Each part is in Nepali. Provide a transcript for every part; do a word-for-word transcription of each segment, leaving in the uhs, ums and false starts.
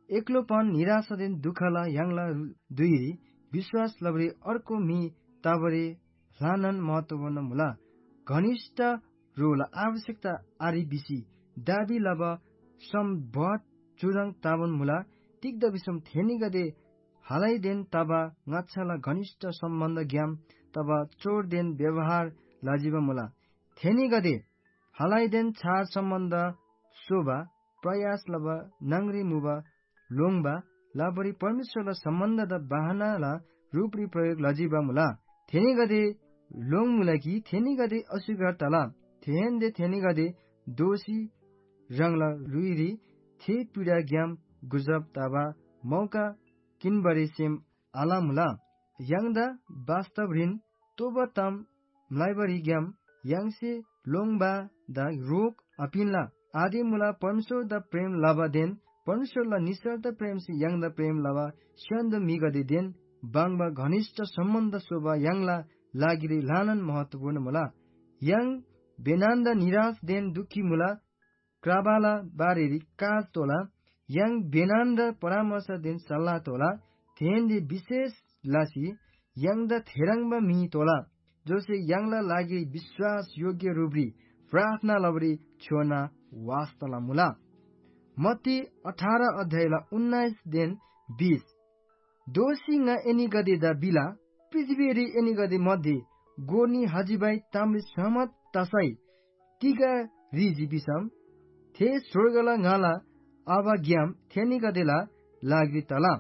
एक्लोपन निराशा देन दुःखला याङला दुई विश्वास लबरी अर्को मी ताबरे लानन महत्वपूर्ण मुला घनिष्ठ रोला आवश्यकता आरी बिसी दाबी लब सम्भत चुरङ ताबन मुला तिग्द विषम थेनी गदे हालाइदेन तबा ngachला घनिष्ठ सम्बन्ध ज्ञाम तबा चोर देन व्यवहार लाजिब मुला थेनी गदे हालाइदेन छार सम्बन्ध शोभा प्रयास लब नङ्री मुबा लोङबा लाबरी परमेश्वरला सम्बन्ध द बाहनाला रूपरी प्रयोग लजिबा मुला थेनी गदे लोङ मुलाकी थेनी गदे अस्वीकार तला थेन दे थेनी गदे दोषी रंगला रुइरी थे पीडा ज्ञाम गुजब ताबा मौका किनबरे सेम आला मुला यांगदा वास्तव ऋण तोबा तम मलाइबरी ज्ञाम यांगसे लोङबा दा रोग अपिनला आदि मुला परमेश्वर द प्रेम लाबा देन परमेश्वरला निस्वार्थ प्रेम से यांग द प्रेम लाबा स्यन्द मिगदे देन बाङबा घनिष्ठ सम्बन्ध शोभा यांगला लागिरी लानन महत्वपूर्ण मुला यांग बेनान्द निराश देन दुखी मुला क्राबाला बारेरी काज तोला यांग बेनान्द परामर्श देन सल्लाह तोला थेन दे विशेष लासी यांग द थेरंगबा मी तोला जोसे यांगला लागि विश्वास योग्य रूपरी प्रार्थना लबरी छोना वास्तला मुला मत्ती अठारह अध्यायला उन्नाइस देन बीस दोषीnga एनी गदे दा बिला पृथ्वीरी एनी गदे मध्ये गोनी हजिबाई ताम्री सहमत तसाई तिगा रिजी बिसम थे स्वर्गला ngala आवा ज्ञाम थेनी गदेला लाग्री तला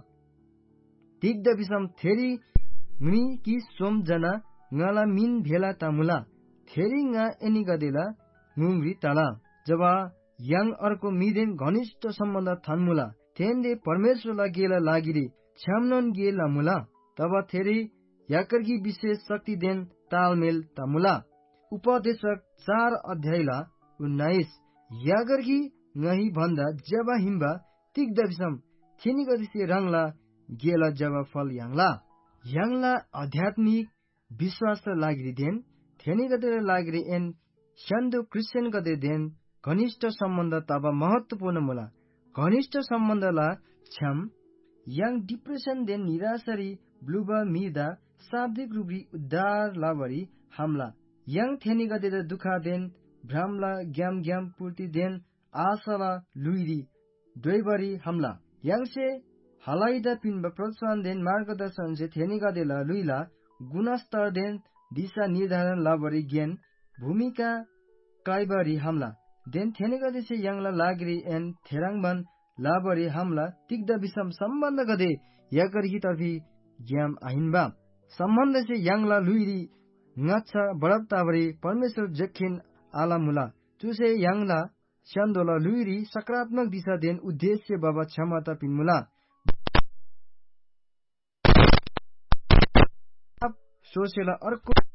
तिग्द बिसम थेरी मी कि सोम जना ngala मिन भेला तामुला थेरी nga एनी गदेला ngुंगरी तला जब yang अर्को मिदेन घनिष्ठ सम्बन्ध थान्मुला थेनदे परमेश्वरला गेला लागिरी छ्यामनन गेला मुला तब थेरी याकर्की विशेष शक्ति देन तालमेल तामुला उपदेशक चार अध्यायला उन्नाइस यागर्की ngही भन्दा जब हिम्बा तिग्द विषम थिनी गदिसे रंगला गेला जब फल यांगला यांगला आध्यात्मिक विश्वास लागिरी then Theni गदेला लागिरी an शन्दु Christian गदे then घनिष्ठ सम्बन्ध तब महत्वपूर्ण मुला घनिष्ठ सम्बन्धला छ्याम yang डिप्रेसन देन निराशरी ब्लुबा मिदा शाब्दिक रूपी उद्धार लावरी हमला yang थेनी गदे दुखा देन भ्रामला ज्ञाम ज्ञाम पूर्ति देन आशाला लुइरी द्वैबरी हमला yang से हलाइदा पिनबा प्रोत्साहन देन मार्गदर्शन से थेनी गदेला लुइला गुणस्तर देन दिशा निर्धारण लावरी ज्ञान भूमिका काइबरी हमला देन थेनी गदे से यांगला लागरी एन थेराङबन लाबरी हमला तिग्द विषम सम्बन्ध गदे याकरही तर्फी ज्ञाम आहिनबा सम्बन्ध से यांगला लुइरी ngachha बडप्तावरी परमेश्वर जखिन आला मुला चुसे यांगला स्यन्दोला लुइरी सकारात्मक दिशा देन उद्देश्य बाबा क्षमता पिनमुला सोसेला अर्को